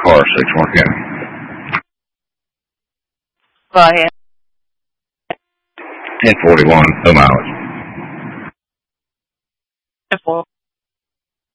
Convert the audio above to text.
car, 6 County. Go ahead. 1041, no mileage. 10-4.